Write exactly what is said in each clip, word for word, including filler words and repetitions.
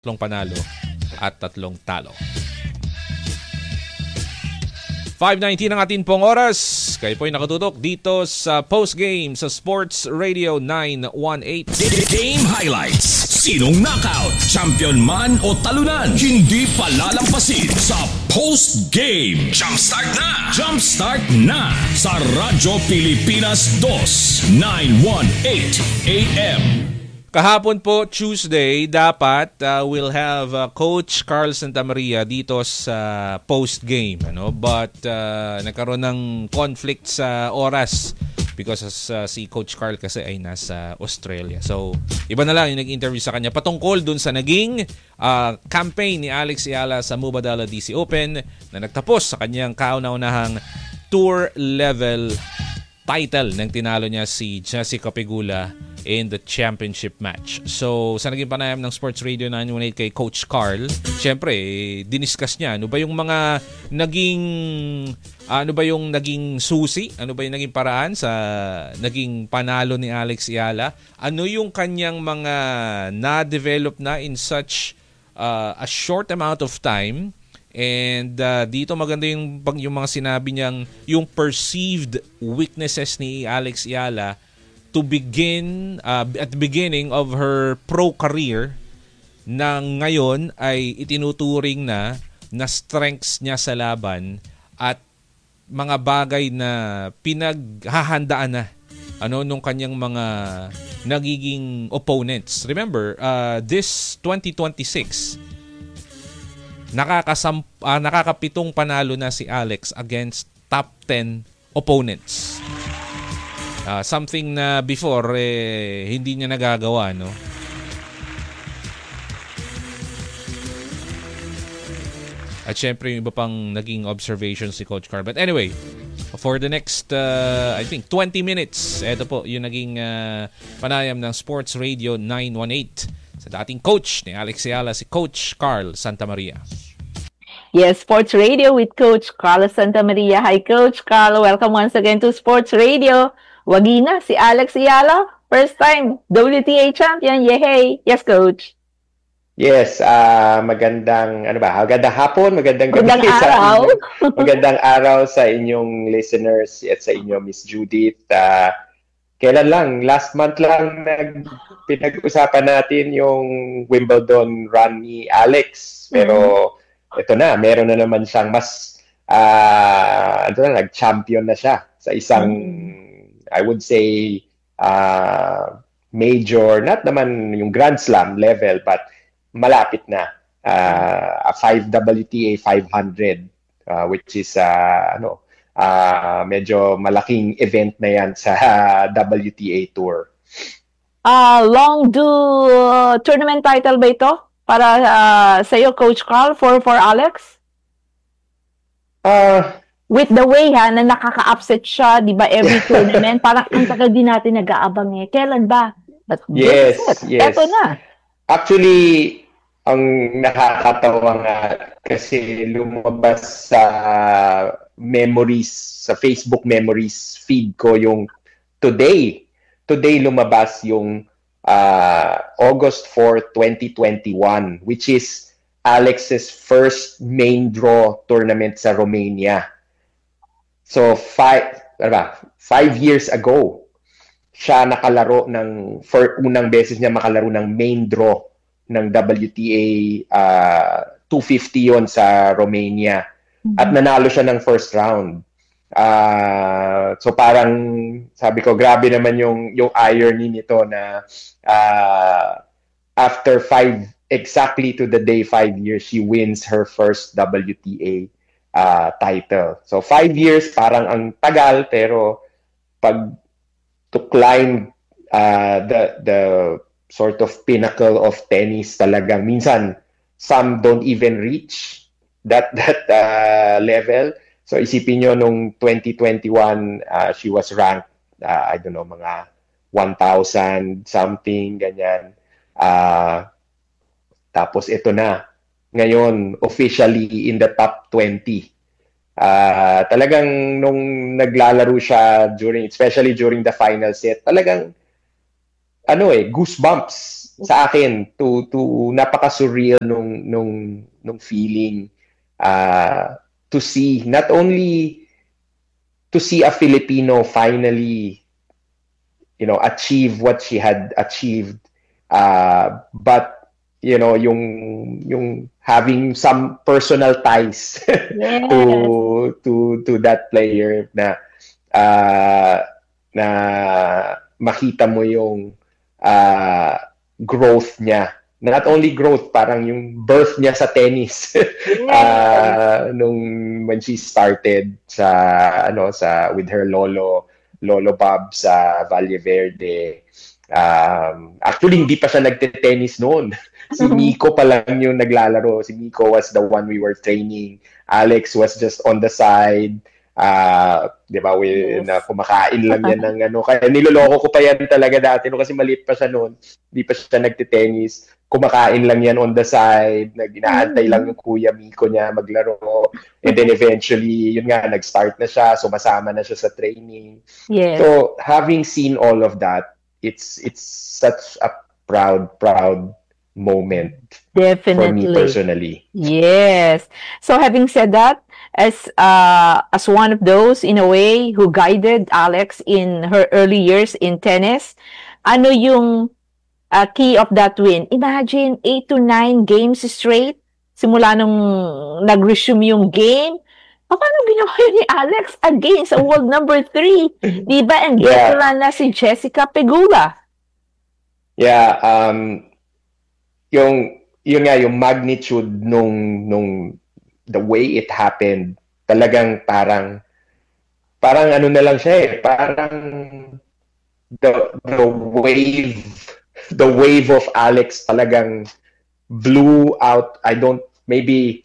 tatlong panalo at tatlong talo. five nineteen ang atin pong oras. Kayo po'y nakatutok dito sa postgame sa Sports Radio nine eighteen. Game highlights. Sinong knockout, champion man o talunan, hindi palalampasin sa postgame. Jumpstart na! Jumpstart na sa Radyo Pilipinas two, nine eighteen A M. Kahapon po, Tuesday, dapat uh, we'll have uh, Coach Carl Santamaria dito sa post-game. Ano? But uh, nagkaroon ng conflict sa oras because uh, si Coach Carl kasi ay nasa Australia. So, iba na lang yung nag-interview sa kanya patungkol dun sa naging uh, campaign ni Alex Eala sa Mubadala D C Open na nagtapos sa kanyang kauna-unahang tour level title nang tinalo niya si Jessica Pegula in the championship match. So, sa naging panayam ng Sports Radio nine eighteen kay Coach Carl, syempre, eh, diniscuss niya, ano ba yung mga naging, ano ba yung naging susi? Ano ba yung naging paraan sa naging panalo ni Alex Eala? Ano yung kanyang mga na-develop na in such uh, a short amount of time? And uh, dito maganda yung, yung mga sinabi niyang, yung perceived weaknesses ni Alex Eala to begin uh, at the beginning of her pro career na ngayon ay itinuturing na na strengths niya sa laban at mga bagay na pinaghahandaan na ano nung kanyang mga nagiging opponents. Remember, uh, this twenty twenty-six nakakasam uh, nakakapitong panalo na si Alex against top ten opponents. Uh, something na before eh, hindi niya nagagawa, no? At syempre yung iba pang naging observation si Coach Carl. But anyway, for the next uh, I think twenty minutes, eto po yung naging uh, panayam ng Sports Radio nine eighteen sa dating coach ni Alex Eala, si Coach Carl Santamaria. Yes, Sports Radio with Coach Carl Santamaria. Hi, Coach Carl. Welcome once again to Sports Radio. Wagi na si Alex Eala, first time W T A champion. Yehey! Yes, Coach. Yes, uh, magandang ano ba? Magandang hapon, magandang gabi magandang sa araw. Inyong, magandang araw sa inyong listeners at sa inyo, Miss Judith. Uh, kailan lang, last month lang nag pinag-usapan natin yung Wimbledon run ni Alex. Pero mm-hmm. ito na, meron na naman siyang mas uh, ano na, nag-champion na siya sa isang mm-hmm. I would say uh, major, not naman yung Grand Slam level, but malapit na. Uh, a five W T A five hundred, uh, which is uh, ano, uh, medyo malaking event na yan sa uh, W T A Tour. Uh, long do uh, tournament title ba ito? Para uh, sa iyo, Coach Carl, for, for Alex? Uh, With the way ha, na nakaka-upset siya, di ba, every tournament, parang ang tagal din natin nag-aabang eh. Kailan ba? But yes, yes. Eto na. Actually, ang nakakatawa nga kasi lumabas sa memories, sa Facebook memories feed ko yung today. Today lumabas yung uh, August fourth, twenty twenty-one, which is Alex's first main draw tournament sa Romania. So, five, ano ba, five years ago, siya nakalaro ng, for unang beses niya makalaro ng main draw ng W T A uh, two fifty yon sa Romania. Mm-hmm. At nanalo siya ng first round. Uh, so, parang, sabi ko, grabe naman yung, yung irony nito na uh, after five, exactly to the day five years, she wins her first W T A Uh, title. So five years parang ang tagal, pero pag to climb uh, the the sort of pinnacle of tennis, talagang minsan some don't even reach that that uh, level. So isipin nyo nung twenty twenty-one uh, she was ranked uh, I don't know mga one thousand something ganyan. Uh, tapos ito na ngayon officially in the top twenty. Uh, talagang nung naglalaro siya during, especially during the final set, talagang ano eh, goosebumps sa akin to to napaka-surreal nung nung nung feeling uh, to see not only to see a Filipino finally you know achieve what she had achieved uh, but you know yung yung having some personal ties Yes. to to to that player na uh, na makita mo yung uh, growth niya. Not only growth, parang yung birth niya sa tennis. uh, nung when she started sa ano sa with her lolo Lolo Bob sa Valle Verde. Um, actually hindi pa siya nagte-tennis noon. Si Miko pa lang yung naglalaro. Si Miko was the one we were training. Alex was just on the side. Uh, 'di ba, we Yes. na kumakain lang yan ng ano. Kaya niloloko ko pa yan talaga dati no kasi maliit pa siya noon. Hindi pa siya nagte-tennis. Kumakain lang yan on the side. Nag-inaantay lang yung kuya Miko niya maglaro. And then eventually, yun nga, nag-start na siya. Sumasama na siya sa training. Yes. So, having seen all of that, it's it's such a proud, proud moment for me Definitely. personally. Yes. So having said that, as uh as one of those in a way who guided Alex in her early years in tennis, ano yung uh, key of that win? Imagine eight to nine games straight simula nung nag-resume yung game. Paano ginawa yun ni Alex against a world number three? Diba? And Yeah. veteran na si Jessica Pegula. Yeah, um, yung yun nga yung magnitude nung nung the way it happened, talagang parang parang ano na lang siya eh, parang the the wave the wave of Alex talagang blew out. I don't maybe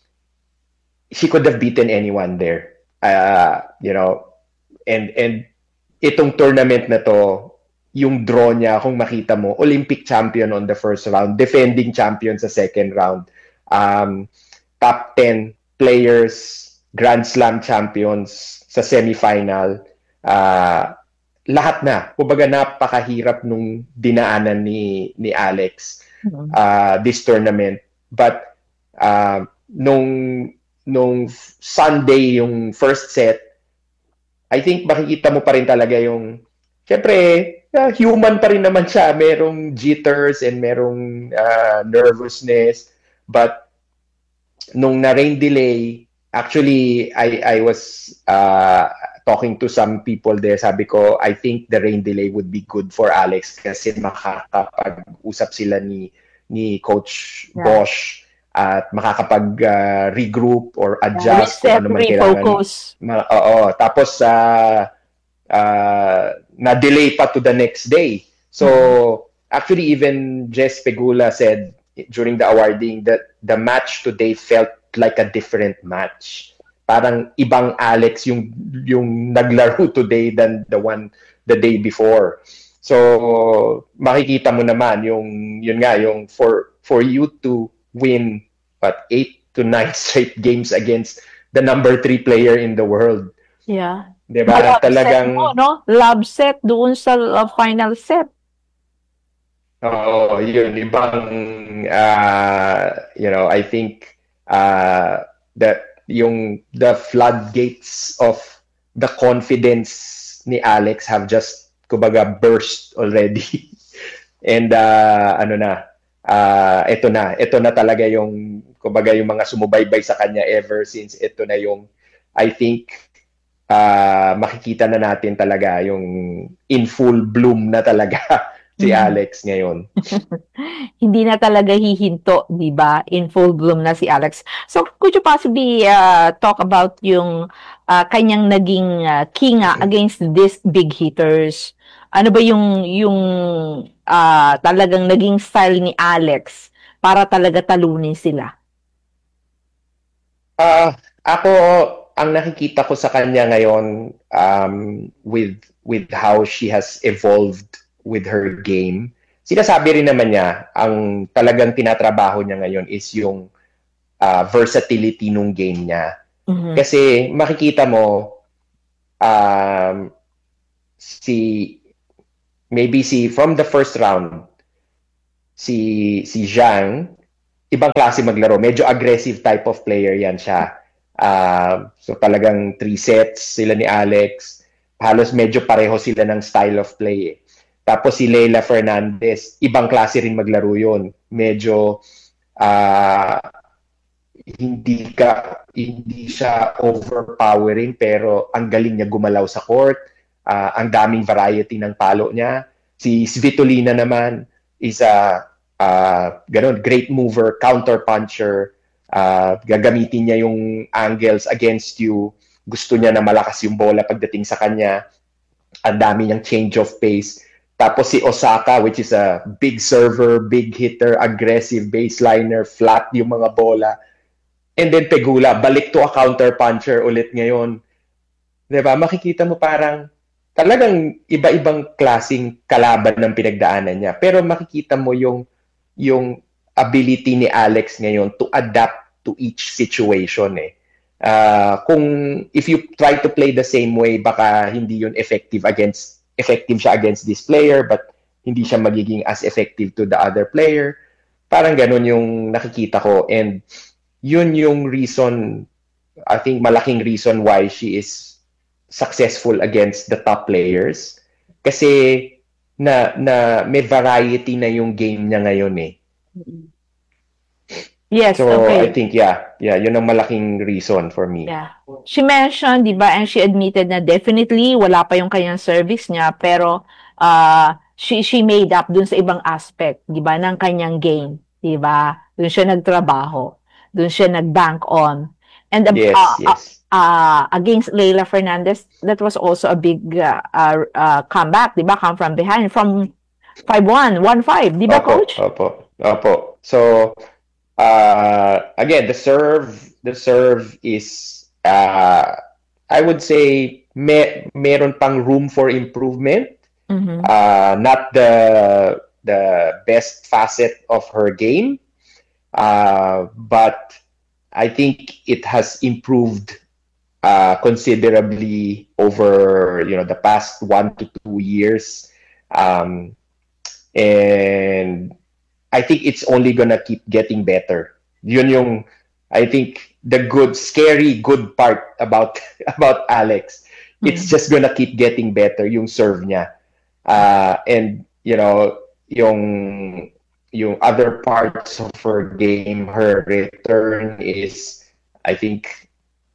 she could have beaten anyone there. Uh, you know, and and itong tournament na to, yung draw niya, kung makita mo, Olympic champion on the first round, defending champion sa second round, um, top ten players, Grand Slam champions sa semifinal, uh, lahat na. Kumbaga napakahirap nung dinaanan ni ni Alex uh, this tournament. But uh, nung nung Sunday yung first set, I think makikita mo pa rin talaga yung syempre uh, human pa rin naman siya, merong jitters and merong uh, nervousness, but nung na rain delay, actually I I was uh, talking to some people there, sabi ko I think the rain delay would be good for Alex kasi makakapag-usap sila ni ni Coach Yeah. Bosch at makakapag uh, regroup or adjust Reset, kung ano man kailangan. refocus. Ma- oo, tapos uh, uh, na-delay pa to the next day. So, actually even Jess Pegula said during the awarding that the match today felt like a different match. Parang ibang Alex yung yung naglaro today than the one the day before. So, makikita mo naman yung yun nga yung for for you to win but eight to nine straight games against the number three player in the world. Yeah. 'Di ba? Love Talagang set mo, no? Love set doon sa uh, final set. oo, yun ibang uh, you know, I think uh, that yung the floodgates of the confidence ni Alex have just kumbaga burst already. And uh, ano na uh, ito na, ito na talaga yung kumbaga yung mga sumubaybay sa kanya ever since, ito na yung I think uh, makikita na natin talaga yung in full bloom na talaga si Mhm. Alex ngayon. Hindi na talaga hihinto, di ba? In full bloom na si Alex. So, could you possibly uh, talk about yung uh, kanyang naging uh, kinga against these big hitters? Ano ba yung yung uh, talagang naging style ni Alex para talaga talunin sila? Ah, ako ang nakikita ko sa kanya ngayon um, with with how she has evolved with her game. Sinasabi rin naman niya ang talagang tinatrabaho niya ngayon is yung ah, versatility nung game niya. Mhm. Kasi makikita mo um, si maybe si from the first round si si Zhang, ibang klase maglaro. Medyo aggressive type of player yan siya. Uh, so talagang three sets sila ni Alex. Halos medyo pareho sila ng style of play. Eh. Tapos si Leylah Fernandez, ibang klase rin maglaro yun. Medyo uh, hindi ka hindi siya overpowering pero ang galing niya gumalaw sa court. Uh, ang daming variety ng palo niya. Si Svitolina naman is a uh, ganun, great mover, counter puncher. Uh, gagamitin niya yung angles against you. Gusto niya na malakas yung bola pagdating sa kanya. Ang dami niyang change of pace. Tapos si Osaka, which is a big server, big hitter, aggressive baseliner, flat yung mga bola. And then Pegula, balik to a counter puncher ulit ngayon. Diba? Makikita mo parang talagang iba-ibang klaseng kalaban ng pinagdaanan niya. Pero makikita mo yung yung ability ni Alex ngayon to adapt to each situation eh. Uh, kung if you try to play the same way, baka hindi yun effective against effective siya against this player, but hindi siya magiging as effective to the other player. Parang ganun yung nakikita ko, and yun yung reason, I think malaking reason why she is successful against the top players, kasi na na may variety na yung game niya ngayon eh. Yes, so okay. I think yeah, yeah, yun ang malaking reason for me. Yeah. She mentioned, 'di ba, and she admitted na definitely wala pa yung kanyang service niya, pero uh, she she made up dun sa ibang aspect, 'di ba, ng kanyang game, 'di ba? Dun siya nagtrabaho, dun siya nagbank on. And uh, yes, uh, yes. Uh, against Leylah Fernandez, that was also a big uh, uh, uh, comeback, 'di ba? Come from behind, from five one, one five, 'di ba, opo, coach? Opo, opo. So Uh, again, the serve, the serve is, uh, I would say, may, meron pang room for improvement. Mm-hmm. Uh, not the the best facet of her game, uh, but I think it has improved uh, considerably over you know the past one to two years, um, and I think it's only gonna keep getting better. Yun yung, I think, the good, scary good part about about Alex. Mm-hmm. It's just gonna keep getting better, yung serve niya. Uh, and, you know, yung, yung other parts of her game, her return is, I think,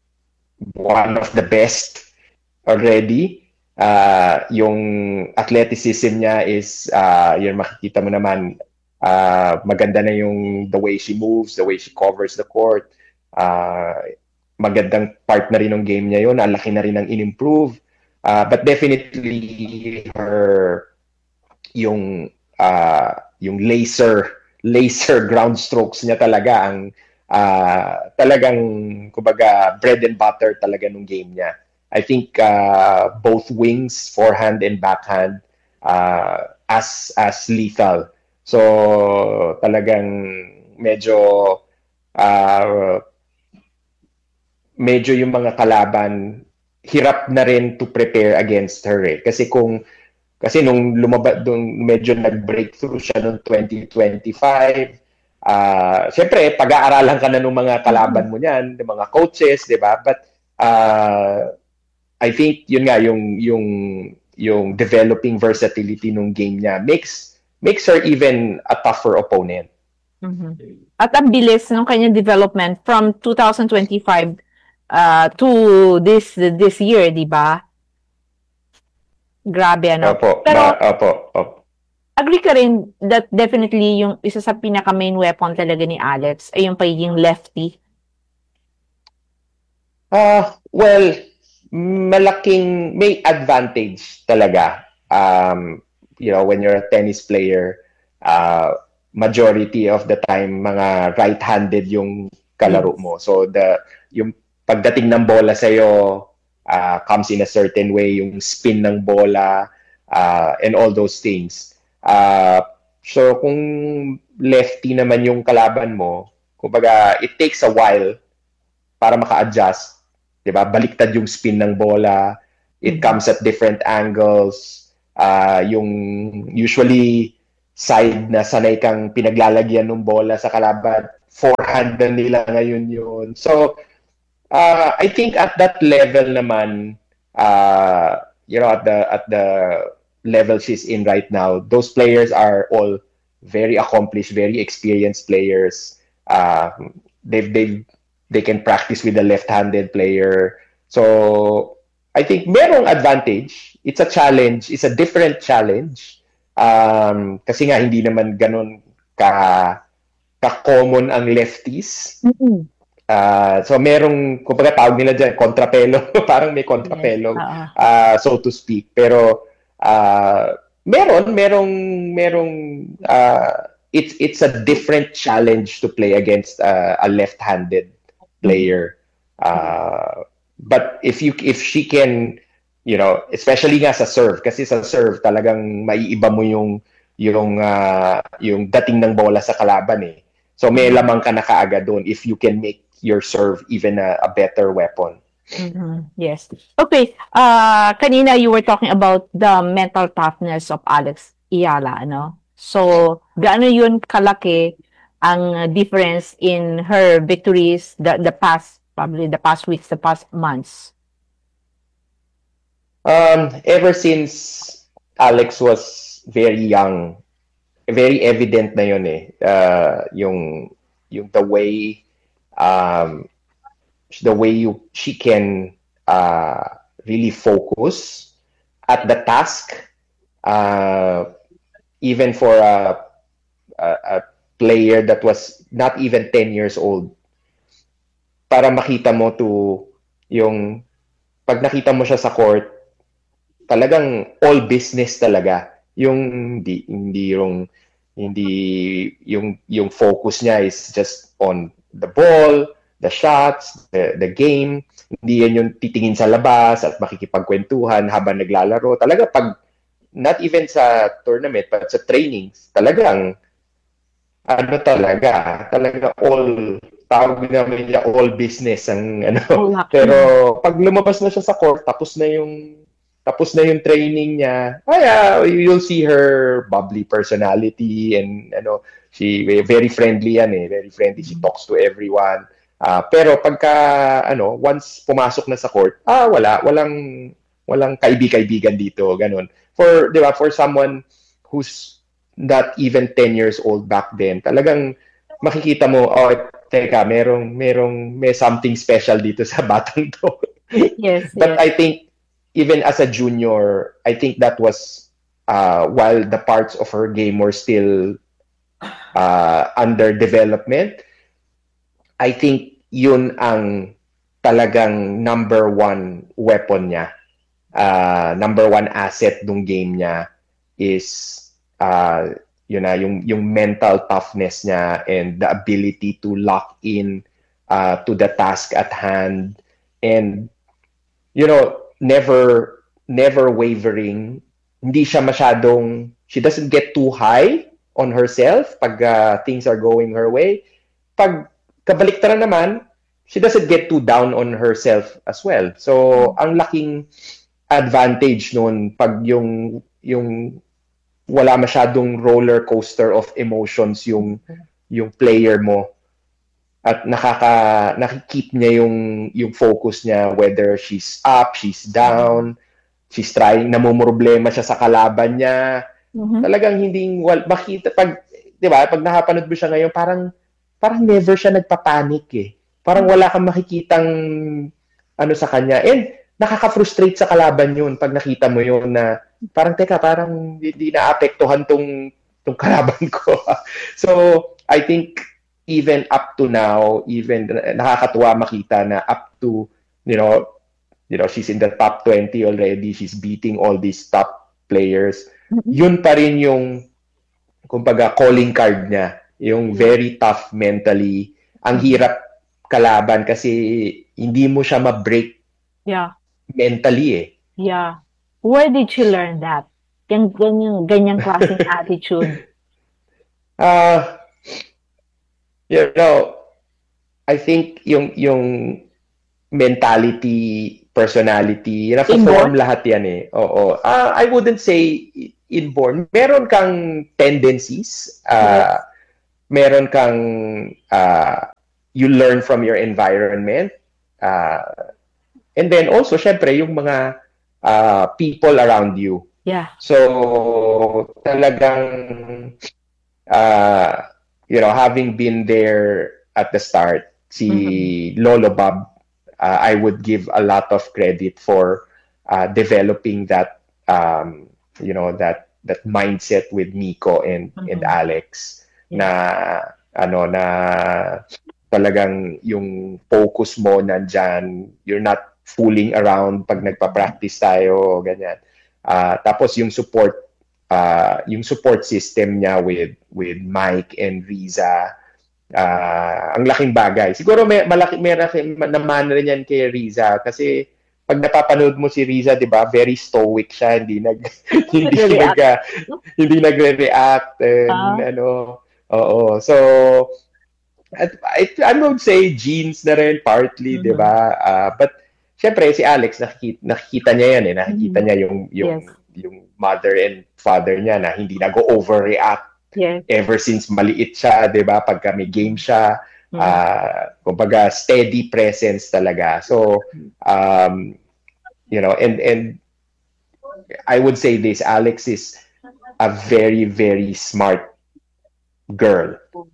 one of the best already. Uh, yung athleticism niya is, uh, yun makikita mo naman, Uh, maganda na yung the way she moves, the way she covers the court. Uh, magandang part na rin ng game niya yun. Ang laki na rin ng in-improve. Uh, but definitely her yung uh, yung laser laser ground strokes niya talaga ang uh, talagang kumbaga bread and butter talaga ng game niya. I think uh, both wings, forehand and backhand, uh, as as lethal. So, talagang medyo uh, medyo yung mga kalaban hirap na rin to prepare against her eh. Kasi kung kasi nung lumabas nung medyo nag-breakthrough siya noong twenty twenty-five, uh, syempre pag-aaralan ka na ng mga kalaban mo niyan, ng mga coaches, 'di ba? But uh, I think yun nga yung yung yung developing versatility ng game niya makes makes her even a tougher opponent. Mm-hmm. At ang bilis ng kanyang development from twenty twenty-five uh, to this this year, di ba? Grabe, ano? Opo, Pero, ma- opo, opo. Agree ka rin that definitely yung isa sa pinaka-main weapon talaga ni Alex ay yung pagiging lefty? Uh, well, malaking, may advantage talaga. Um, you know, when you're a tennis player, uh, majority of the time, mga right-handed yung kalaro mo. So, the yung pagdating ng bola sa'yo uh, comes in a certain way, yung spin ng bola, uh, and all those things. Uh, so, kung lefty naman yung kalaban mo, kumbaga, it takes a while para maka-adjust. Diba? Baliktad yung spin ng bola. It comes at different angles. Uh, yung usually side na sanay kang pinaglalagyan ng bola sa kalaban. Forehand na nila ngayon yun. So, uh, I think at that level naman, uh, you know, at the at the level she's in right now, those players are all very accomplished, very experienced players. Uh, they've they they can practice with a left-handed player. So I think merong advantage. It's a challenge. It's a different challenge. Um, kasi nga hindi naman ganun ka ka-common ang lefties. Mm-hmm. Uh, so merong, kumbaga tawag nila dyan, kontrapelo. Parang may kontrapelo, yes. uh-huh. uh, so to speak. Pero uh, meron, merong, merong, uh, it's it's a different challenge to play against uh, a left-handed player. Uh, but if you if she can, you know, especially nga sa serve, kasi sa serve talagang maiiba mo yung yung uh, yung dating ng bola sa kalaban eh. So may lamang ka na kaagad doon if you can make your serve even a, a better weapon. Mm-hmm. Yes. Okay. Uh, kanina you were talking about the mental toughness of Alex Eala, ano? So, gaano yun kalaki ang difference in her victories the the past, probably the past weeks, the past months? Um, ever since Alex was very young, very evident na yun eh. Uh, yung yung the way um the way you she can uh really focus at the task, uh even for a, a a player that was not even ten years old, para makita mo to yung pag nakita mo siya sa court, talagang all business talaga. Yung hindi hindi yung hindi yung yung focus niya is just on the ball, the shots, the, the game. Hindi yan yung titingin sa labas at makikipagkwentuhan habang naglalaro. Talaga pag, not even sa tournament, but sa trainings, talagang, ano talaga, talaga all, tawag namin niya all business ang ano. Pero pag lumabas na siya sa court, tapos na yung tapos na yung training niya, ay, uh, you'll see her bubbly personality and ano, she very friendly yan eh, very friendly. She talks to everyone. Uh, pero pagka ano, once pumasok na sa court, ah wala, walang walang kaibig-kaibigan dito, ganun. For, 'di ba, for someone who's not even ten years old back then, talagang makikita mo, oh, teka, merong merong may something special dito sa batang to. Yes. But yes. I think even as a junior, I think that was uh, while the parts of her game were still uh, under development, I think yun ang talagang number one weapon niya. Uh, number one asset ng game niya is uh, yun na, yung, yung mental toughness niya and the ability to lock in uh, to the task at hand. And, you know, never never wavering. Hindi siya masyadong, she doesn't get too high on herself pag uh, things are going her way. Pag kabaliktaran naman, she doesn't get too down on herself as well. So, ang laking advantage nun pag yung yung wala masyadong roller coaster of emotions yung yung player mo. At nakaka nakikip niya yung yung focus niya, whether she's up, she's down, she's trying, namumroblema siya sa kalaban niya. Mm-hmm. Talagang hindi wal, makita pag 'di ba, pag nakapanood mo siya ngayon, parang parang never siya nagpapanik eh. Parang wala kang makikitang ano sa kanya. And nakaka-frustrate sa kalaban yun pag nakita mo yun na parang teka, parang hindi naapektuhan tong tong kalaban ko. So, I think even up to now, even nakakatuwa makita na up to, you know, you know, she's in the top twenty already. She's beating all these top players. Mm-hmm. Yun pa rin yung, kumbaga, calling card niya. Yung very tough mentally. Ang hirap kalaban kasi hindi mo siya ma-break yeah. mentally eh. Yeah. Where did you learn that? Yung ganyang, ganyang klaseng attitude? Uh, you know, I think yung yung mentality, personality, na-form lahat yan eh. Oo. Uh, I wouldn't say inborn. Meron kang tendencies, uh, yes. meron kang, uh, you learn from your environment, uh, and then also, syempre, yung mga uh, people around you. Yeah. So, talagang, uh, you know, having been there at the start, si mm-hmm. Lolo Bob, uh, I would give a lot of credit for uh, developing that, um, you know, that that mindset with Nico and mm-hmm. and Alex yeah. na ano na talagang yung focus mo nandyan, you're not fooling around pag nagpa-practice tayo, ganyan. Uh, tapos yung support uh, yung support system niya with with Mike and Riza, uh, ang laking bagay. Siguro may malaki may naman rin yan kay Riza kasi pag napapanood mo si Riza, 'di ba, very stoic siya, hindi nag hindi nag uh, hindi nagre-react and uh. ano. Oo. So I, I would say genes na rin partly, mm-hmm. 'di ba? Uh, but syempre si Alex nakikita, nakikita niya yan eh, nakikita mm-hmm. niya yung yung yes. yung mother and father niya na hindi nag-overreact yes. ever since maliit siya, 'di ba? Pagka may game siya, mm-hmm. uh, kumbaga steady presence talaga. So um you know, and and I would say this, Alex is a very very smart girl.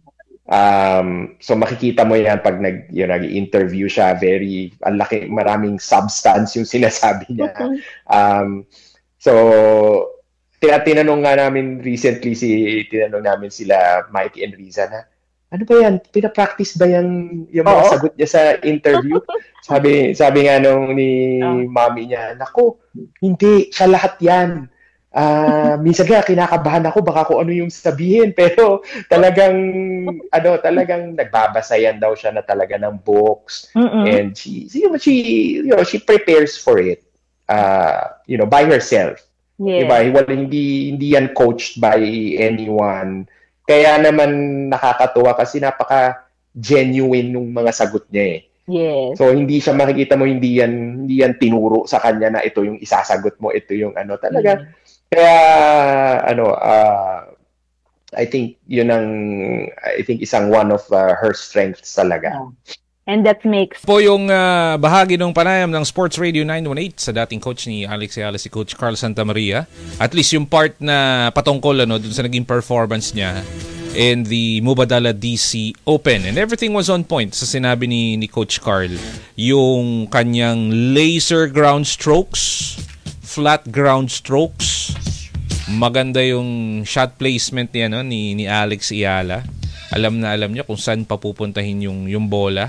Um, so makikita mo yan pag nag, you know, nag-interview siya, very, ang laki, maraming substance yung sinasabi niya. Um, so, tinanong nga namin recently, si, tinanong namin sila Mike and Riza na, ano ba yan? Pina-practice ba yan yung mga Oo. sagot niya sa interview? sabi sabi nga nung ni oh. mami niya, naku, hindi, siya lahat yan. Uh, minsan kaya kinakabahan ako baka kung ano yung sabihin, pero talagang ano talagang nagbabasayan daw siya na talaga ng books. Mm-mm. And she she you know she prepares for it uh you know by herself. Yeah. Diba? Well, hindi hindi yan coached by anyone. Kaya naman nakakatuwa kasi napaka genuine nung mga sagot niya eh. Yes. So hindi siya makikita mo, hindi yan hindi yan tinuro sa kanya na ito yung isasagot mo, ito yung ano talaga. Mm. Kaya ano uh, I think yun ang I think isang one of uh, her strengths talaga. Yeah. And that makes po yung uh, bahagi ng panayam ng Sports Radio nine one eight sa dating coach ni Alex Ayala, si Coach Carl Santamaria. At least yung part na patungkol ano dun sa naging performance niya in the Mubadala D C Open, and everything was on point sa sinabi ni ni Coach Carl. Yung kanyang laser ground strokes, flat ground strokes, maganda yung shot placement niya no ni ni Alex Ayala. Alam na alam niya kung saan papupuntahin yung yung bola.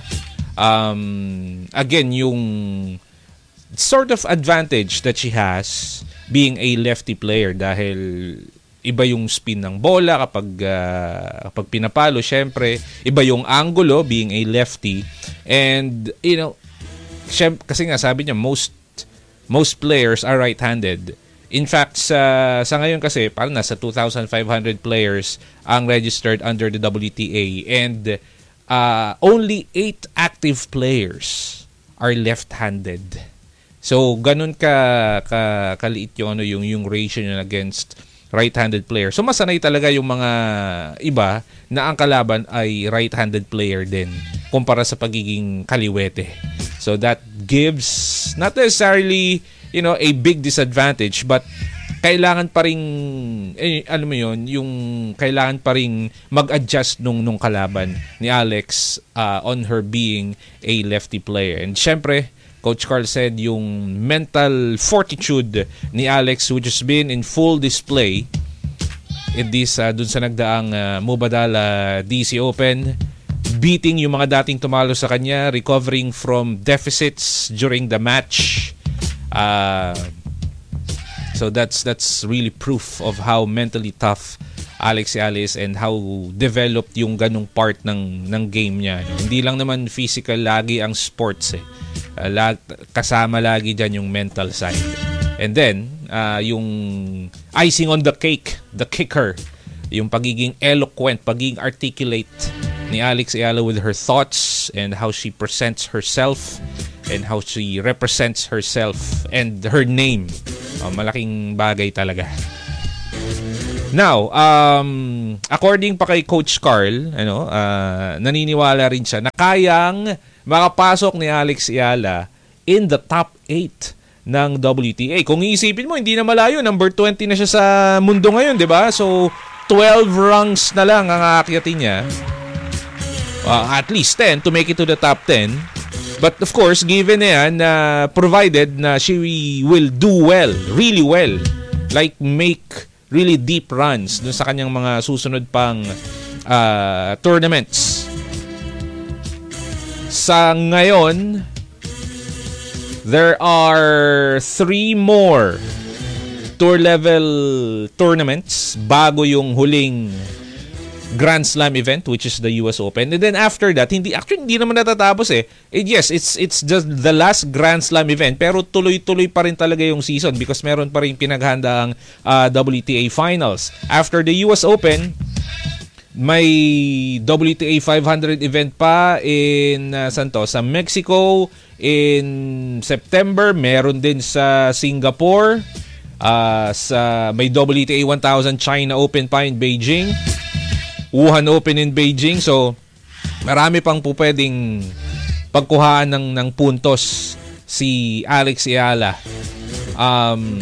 Um, again, yung sort of advantage that she has being a lefty player dahil iba yung spin ng bola kapag uh, kapag pinapalo, syempre iba yung angulo being a lefty, and you know, syempre, kasi nga sabi niya most most players are right-handed. In fact, sa sa ngayon kasi parang nasa two thousand five hundred players ang registered under the W T A, and uh, only eight active players are left-handed. So ganun ka, ka kaliit yung ano yung yung ratio niya against right-handed player. So masanay talaga yung mga iba na ang kalaban ay right-handed player din kumpara sa pagiging kaliwete. So that gives not necessarily, you know, a big disadvantage, but kailangan pa ring eh, ano mo yun, yung kailangan pa ring mag-adjust nung nung kalaban ni Alex uh, on her being a lefty player. And syempre, Coach Carl said yung mental fortitude ni Alex, which has been in full display in this uh, dun sa nagdaang uh, Mubadala D C Open, beating yung mga dating tumalo sa kanya, recovering from deficits during the match. Uh, so that's that's really proof of how mentally tough Alex Ayala is and how developed yung ganung part ng ng game niya. No? Hindi lang naman physical lagi ang sports eh. Uh, lag, kasama lagi dyan yung mental side. And then, uh, yung icing on the cake, the kicker, yung pagiging eloquent, pagiging articulate ni Alex Ayala with her thoughts and how she presents herself and how she represents herself and her name. Uh, malaking bagay talaga. Now, um, according pa kay Coach Carl, ano, uh, naniniwala rin siya na kayang makapasok ni Alex Eala in the top eight ng W T A. Kung iisipin mo, hindi na malayo. Number twenty na siya sa mundo ngayon, di ba? So, twelve rungs na lang ang aakyatin niya. Uh, at least ten to make it to the top ten. But of course, given na yan, uh, provided na she will do well, really well, like make really deep runs dun sa kanyang mga susunod pang uh, tournaments. Sa ngayon, there are three more tour level tournaments bago yung huling Grand Slam event, which is the U S Open. And then after that, hindi actually hindi naman natatapos eh. It, yes, it's it's just the last Grand Slam event, pero tuloy-tuloy pa rin talaga yung season because meron pa rin pinaghandaang uh, W T A Finals. After the U S Open, may W T A five hundred event pa in uh, santo sa Mexico in September, meron din sa Singapore, uh, sa may W T A one thousand China Open pa in Beijing, Wuhan Open in Beijing. So marami pang po pwedeng pagkuhaan ng ng puntos si Alex Eala. Um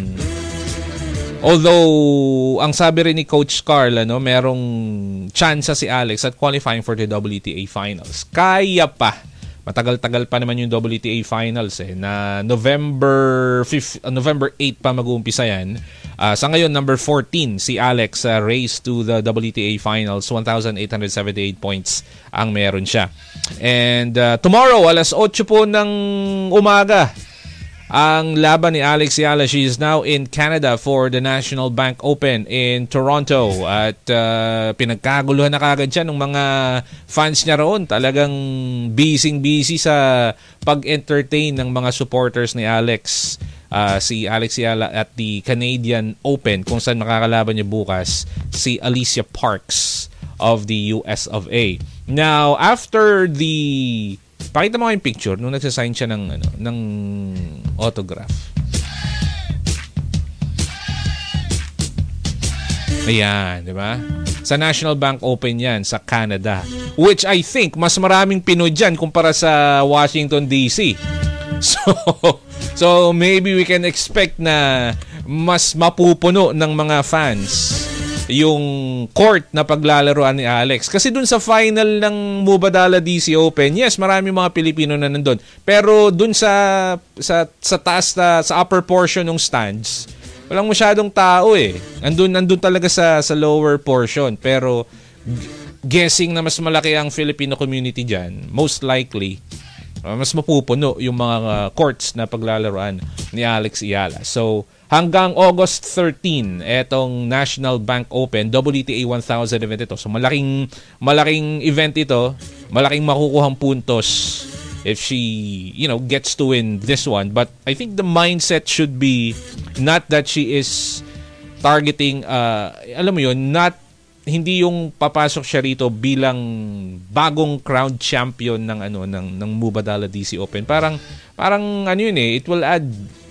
Although, ang sabi rin ni Coach Carl, ano, merong chance si Alex at qualifying for the W T A Finals. Kaya pa. Matagal-tagal pa naman yung W T A Finals eh. Na November fifth, uh, November eighth pa mag-uumpisa yan. Uh, sa ngayon, number fourteen, si Alex uh, race to the W T A Finals. one thousand eight hundred seventy-eight points ang meron siya. And uh, tomorrow, alas otso po ng umaga, ang laban ni Alex Eala. She is now in Canada for the National Bank Open in Toronto. At uh, pinagkaguluhan na kagad siya ng mga fans niya roon. Talagang busy-busy sa pag-entertain ng mga supporters ni Alex. Uh, si Alex Eala at the Canadian Open, kung saan makakalaban niya bukas si Alicia Parks of the U S of A. Now, after the... Pakita mo yung picture nung nagsasign siya ng, ano, ng autograph. Ayan, di ba? Sa National Bank Open yan, sa Canada. Which I think, mas maraming Pinoy dyan kumpara sa Washington, D C. So, so maybe we can expect na mas mapupuno ng mga fans yung court na paglalaroan ni Alex. Kasi dun sa final ng Mubadala D C Open, yes, marami mga Pilipino na nandun. Pero dun sa sa sa taas na, sa upper portion ng stands, walang masyadong tao eh. Andun nandun talaga sa sa lower portion. Pero guessing na mas malaki ang Filipino community diyan, most likely mas mapupuno yung mga uh, courts na paglalaroan ni Alex Eala. So, hanggang August thirteenth, etong National Bank Open, W T A one thousand event ito. So, malaking, malaking event ito. Malaking makukuhang puntos if she, you know, gets to win this one. But I think the mindset should be not that she is targeting, uh, alam mo yun, not hindi yung papasok siya rito bilang bagong crowned champion ng ano ng ng Mubadala D C Open. Parang parang ano yun eh, it will add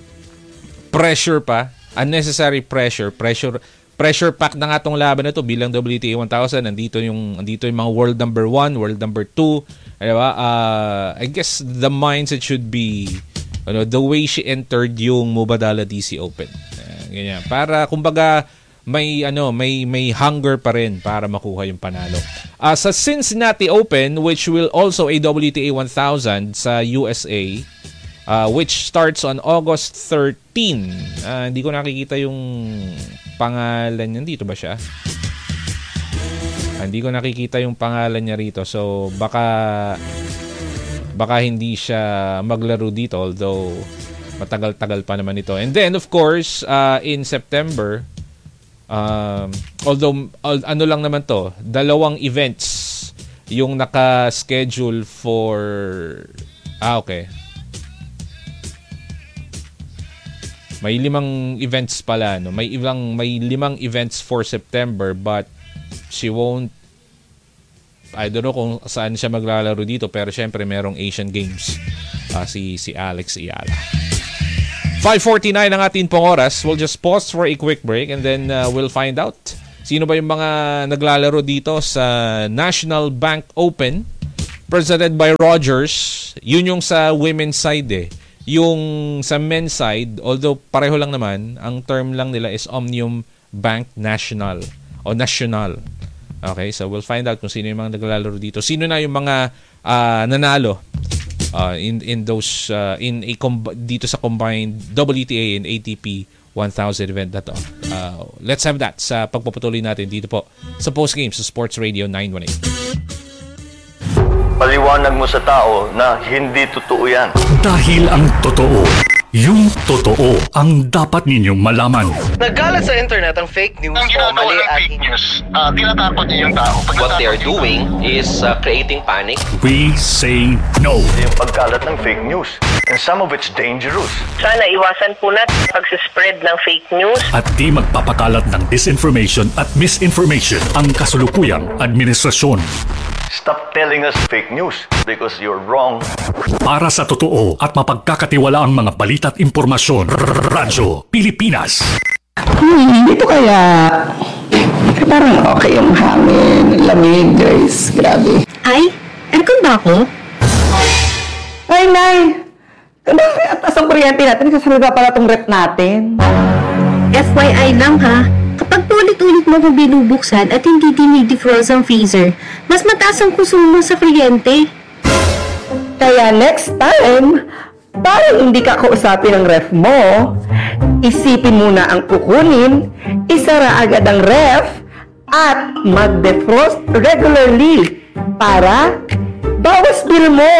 pressure pa, unnecessary pressure, pressure pressure pack na nga tong laban na to bilang W T A one thousand. Nandito yung nandito yung mga world number one, world number two, di ba? Uh, I guess the mindset should be ano, the way she entered yung Mubadala D C Open. Uh, ganyan. Para kumbaga may ano may may hunger pa rin para makuha yung panalo. Uh, sa Cincinnati Open, which will also a W T A one thousand sa U S A, uh, which starts on August thirteenth. Uh, hindi ko nakikita yung pangalan niya. Dito ba siya? Uh, hindi ko nakikita yung pangalan niya rito. So baka baka hindi siya maglaro dito, although matagal-tagal pa naman ito. And then of course, uh, in September, Um, although al- ano lang naman to, dalawang events yung naka-schedule for ah okay may limang events pala, no? May ibang may limang events for September, but she won't, I don't know kung saan siya maglalaro dito, pero syempre merong Asian Games uh, si si Alex Eala. five forty-nine ang ating pong oras. We'll just pause for a quick break and then uh, we'll find out Sino ba yung mga naglalaro dito sa National Bank Open presented by Rogers? Yun yung sa women's side eh. Yung sa men's side, although pareho lang naman, ang term lang nila is Omnium Bank National o National. Okay, so we'll find out kung sino yung mga naglalaro dito. Sino na yung mga uh, nanalo uh, in in those uh, in a dito sa combined W T A and A T P one thousand event na to. Uh, let's have that sa pagpapatuloy natin dito po sa postgame sa Sports Radio nine one eight. Paliwanag mo sa tao na hindi totoo yan. Dahil ang totoo, yung totoo ang dapat ninyong malaman. Nagkalat sa internet ang fake news ang o mali at fake news, uh, tinatakot niyo yung tao. What they are doing is uh, creating panic. We say no. Yung pagkalat ng fake news. And some of it's dangerous. Sana iwasan po natin pag-spread ng fake news. At di magpapakalat ng disinformation at misinformation ang kasulukuyang administrasyon. Stop telling us fake news because you're wrong. Para sa totoo at mapagkakatiwalaang mga balita at impormasyon, Radyo Pilipinas. Hmm, ito kaya parang okay yung hangin, lamig, guys. Grabe. Ay, aircon ba ako? Ay, Nay! Bakit at asang kuryente natin? Kasalga pala itong rep natin. F Y I lang ha. Kapag ulit-ulit mo ko binubuksan at hindi dinidefrost ang freezer, mas mataas ang konsumo sa kuryente. Kaya next time, parang hindi ka kausapin ng ref mo, isipin muna ang kukunin, isara agad ang ref, at mag-defrost regularly para bawas bill mo.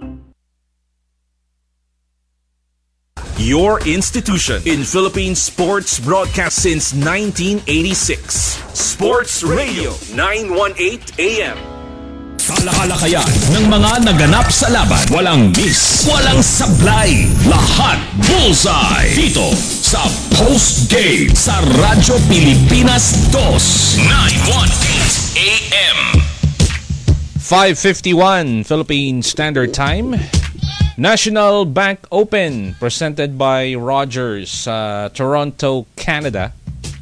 Your institution in Philippine sports broadcast since nineteen eighty-six. Sports Radio nine one eight A M. Talakalayan ng mga naganap sa laban. Walang miss, walang sablay. Lahat bullseye. Dito sa Post Game sa Radyo Pilipinas two nine one eight A M. five fifty-one Philippine Standard Time. National Bank Open presented by Rogers sa uh, Toronto, Canada.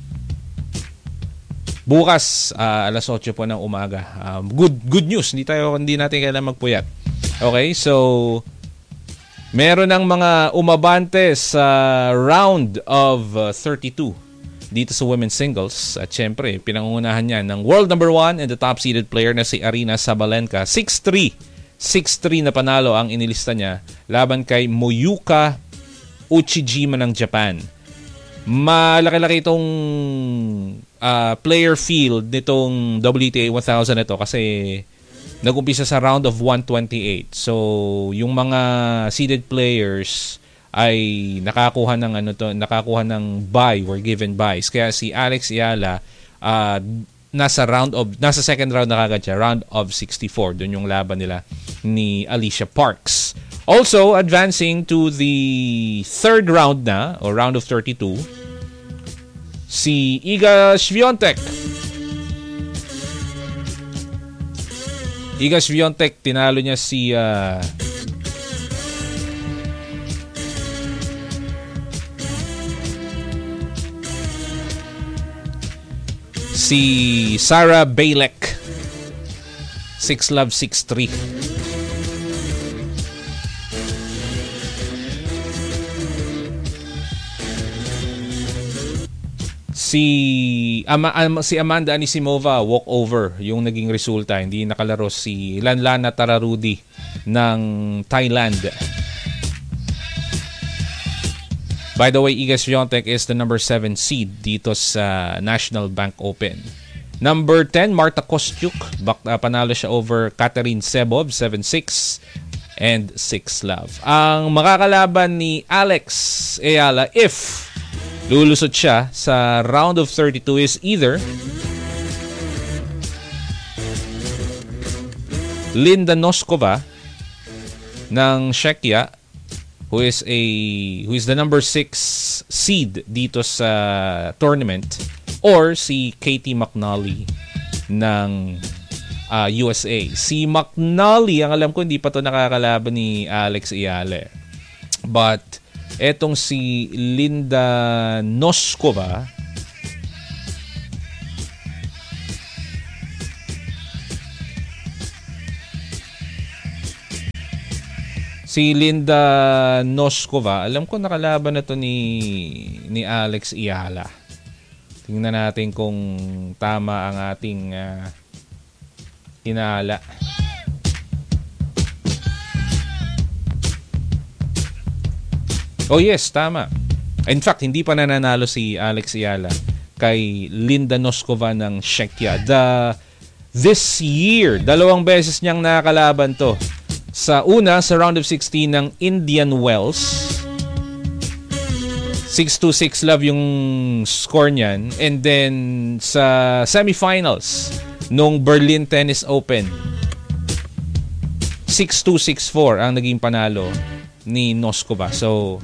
Bukas uh, alas otso po ng umaga. Um, good good news, hindi tayo hindi natin kailangan magpuyat. Okay, so meron ng mga umabante sa round of uh, thirty-two dito sa women's singles at syempre pinangungunahan niya ng world number one and the top seeded player na si Aryna Sabalenka. six three six three na panalo ang inilista niya laban kay Moyuka Uchijima ng Japan. Malaki-laki itong uh, player field nitong W T A one thousand ito kasi nag-umpisa sa round of one twenty-eight. So, yung mga seeded players ay nakakuha ng ano to, nakakuha ng bye, were given buys. Kaya si Alex Ayala uh, nasa round of nasa second round na kagad siya, round of sixty-four. Doon yung laban nila ni Alicia Parks. Also advancing to the third round na or round of thirty-two, si Iga Swiatek. Iga Swiatek tinalo niya si uh, si Sarah Bailek. six love six three. Si Ama, Ama, si Amanda Anisimova walkover yung naging resulta. Hindi nakalaro si Lanlana Tararudi ng Thailand. By the way, Iga Swiatek is the number seven seed dito sa National Bank Open. Number ten, Marta Kostyuk. Bak, uh, panalo siya over Katerin Sebov, seven six and six love. Ang makakalaban ni Alex Ayala if lulusot siya sa round of thirty-two is either Linda Noskova ng Czechia, who is a who is the number six seed dito sa tournament, or si Katie McNally ng uh, U S A. Si McNally, ang alam ko hindi pa to nakakalaban ni Alex Ayala. But etong si Linda Noskova Si Linda Noskova, alam ko nakalaban na to ni, ni Alex Ayala. Tingnan natin kung tama ang ating uh, hinala. Oh yes, tama. In fact, hindi pa nananalo si Alex Ayala kay Linda Noskova ng Czechia. The, this year, dalawang beses niyang nakakalaban to. Sa una, sa round of sixteen ng Indian Wells. six two six love yung score niyan. And then sa semifinals nung Berlin Tennis Open, six two six four ang naging panalo ni Noskova. So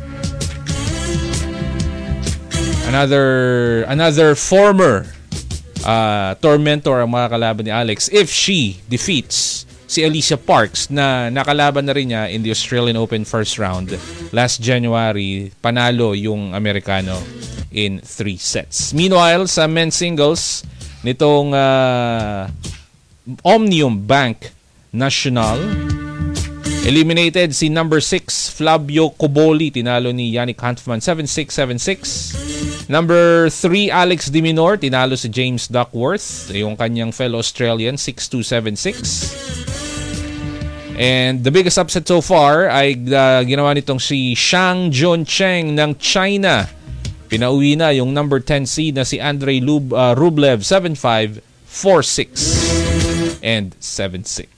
another another former uh, tormentor ang makakalaban ni Alex if she defeats si Alicia Parks na nakalaban na rin niya in the Australian Open first round last January. Panalo yung Amerikano in three sets. Meanwhile, sa men's singles nitong uh, Omnium Bank National, eliminated si number six Flavio Coboli, tinalo ni Yannick Hanfmann seven six seven six. Number three Alex de Minaur, tinalo si James Duckworth, yung kanyang fellow Australian, six two seven six. And the biggest upset so far ay uh, ginawa nitong si Shang Juncheng ng China. Pinauwi na yung number ten seed na si Andrei Lub, uh, Rublev seven five, four six and seven six.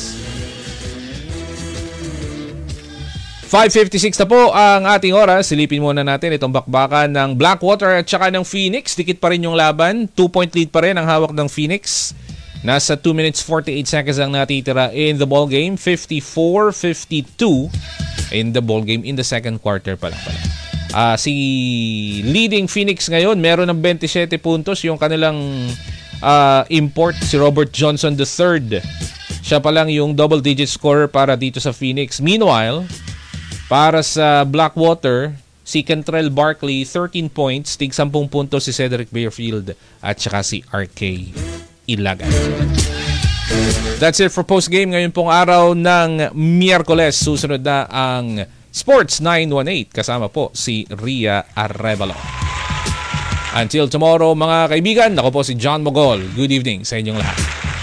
five fifty-six na po ang ating oras. Silipin muna natin itong bakbakan ng Blackwater at saka ng Phoenix. Dikit pa rin yung laban. two point lead pa rin ang hawak ng Phoenix. Nasa two minutes forty-eight seconds ang natitira in the ball game. fifty-four fifty-two in the ball game in the second quarter pa lang pala. Uh, si leading Phoenix ngayon, meron ng twenty-seven puntos. Yung kanilang uh, import, si Robert Johnson the third. Siya pa lang yung double-digit scorer para dito sa Phoenix. Meanwhile, para sa Blackwater, si Kentrell Barkley, thirteen points. Tig ten puntos si Cedric Bearfield at saka si R K Ilagan. That's it for post-game ngayon pong araw ng Miyerkules. Susunod na ang Sports nine one eight kasama po si Ria Arevalo. Until tomorrow mga kaibigan, ako po si John Mogol. Good evening sa inyong lahat.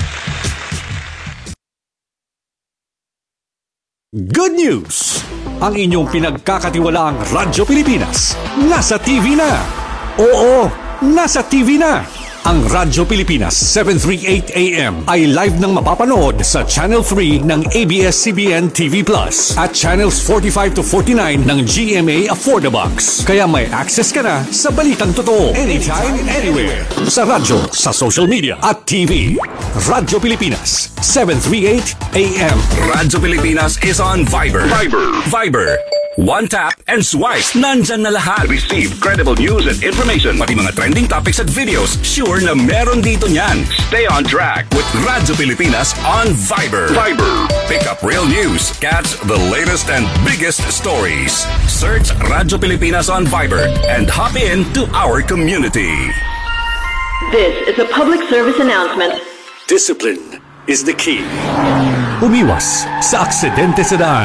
Good news! Ang inyong pinagkakatiwalaang Radyo Pilipinas nasa T V na. Oo, nasa T V na. Ang Radyo Pilipinas seven thirty-eight A M ay live nang mapapanood sa Channel three ng A B S C B N T V Plus at Channels forty-five to forty-nine ng G M A Affordabox. Kaya may access ka na sa balitang totoo anytime, anywhere. Sa radyo, sa social media at T V. Radyo Pilipinas seven thirty-eight A M. Radyo Pilipinas is on Viber. Viber. Viber. One tap and swipe. Nandyan na lahat. Receive credible news and information. Pati mga trending topics at videos. Sure na meron dito niyan. Stay on track with Radyo Pilipinas on Viber. Viber. Pick up real news. Catch the latest and biggest stories. Search Radyo Pilipinas on Viber and hop in to our community. This is a public service announcement. Discipline is the key. Umiwas sa aksidente sa daan.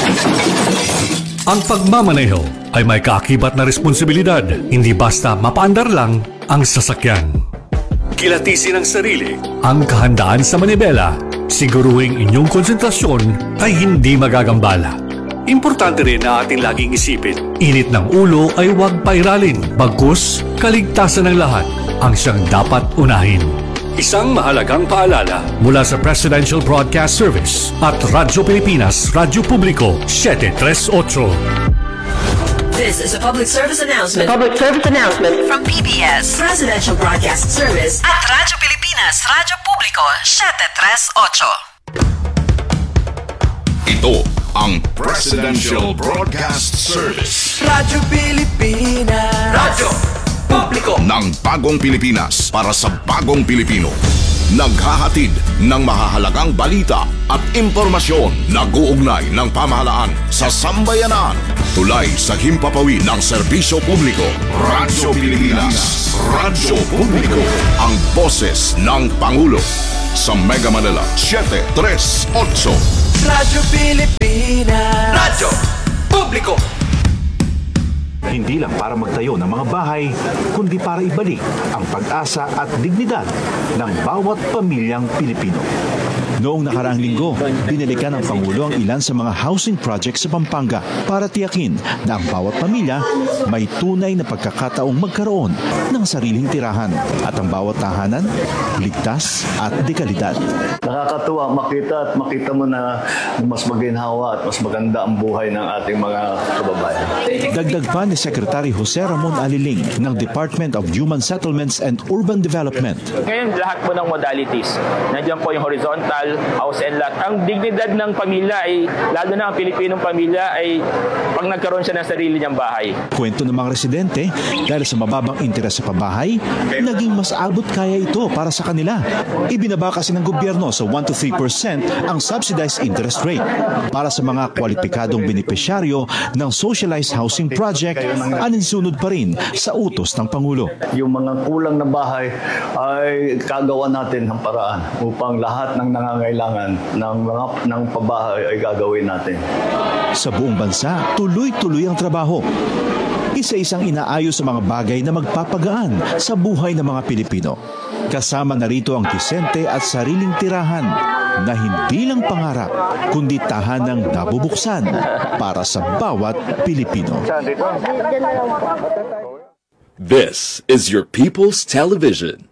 Ang pagmamaneho ay may kaakibat na responsibilidad, hindi basta mapaandar lang ang sasakyan. Kilatisin ang sarili, ang kahandaan sa manibela, siguruhing inyong konsentrasyon ay hindi magagambala. Importante rin na ating laging isipin, init ng ulo ay huwag pairalin, bagkus kaligtasan ng lahat ang siyang dapat unahin. Isang mahalagang paalala mula sa Presidential Broadcast Service at Radyo Pilipinas, Radyo Publiko seven thirty-eight. This is a public service announcement. Public service announcement From P B S, Presidential Broadcast Service at Radyo Pilipinas, Radyo Publiko seven thirty-eight. Ito ang Presidential Broadcast Service. Radyo Pilipinas. Radyo Publiko ng Bagong Pilipinas para sa Bagong Pilipino. Naghahatid ng mahahalagang balita at impormasyon na guugnay ng pamahalaan sa sambayanan. Tulay sa himpapawid ng serbisyo publiko. Radyo Pilipinas. Radyo Publiko. Ang boses ng Pangulo. Sa Mega Manila, seven thirty-eight. Radyo Pilipinas. hindi lang para magtayo ng mga bahay, kundi para ibalik ang pag-asa at dignidad ng bawat pamilyang Pilipino. Noong nakaraang linggo, binalikan ng Pangulo ang ilan sa mga housing projects sa Pampanga para tiyakin na ang bawat pamilya may tunay na pagkakataong magkaroon ng sariling tirahan at ang bawat tahanan ligtas at dekalidad. Nakakatuwa makita at makita mo na mas maginhawa at mas maganda ang buhay ng ating mga kababayan. Dagdag pa ni Secretary Jose Ramon Aliling ng Department of Human Settlements and Urban Development. Ngayon, lahat po ng modalities. Nandiyan po yung horizontal, house and lot. Ang dignidad ng pamilya ay, lalo na ang Pilipinong pamilya, ay pag nagkaroon siya ng sarili niyang bahay. Kwento ng mga residente, dahil sa mababang interes sa pabahay, naging mas abot kaya ito para sa kanila. Ibinaba kasi ng gobyerno sa one to three percent ang subsidized interest rate para sa mga kwalipikadong benepisyaryo ng socialized housing project, aninsunod pa rin sa utos ng Pangulo. Yung mga kulang na bahay ay kagawa natin ng paraan upang lahat ng nangangailangan ng mga ng pabahay ay gagawin natin. Sa buong bansa, tuloy-tuloy ang trabaho. Isa-isang inaayos sa mga bagay na magpapagaan sa buhay ng mga Pilipino. Kasama na rito ang disente at sariling tirahan na hindi lang pangarap, kundi tahanang nabubuksan para sa bawat Pilipino. This is your People's Television.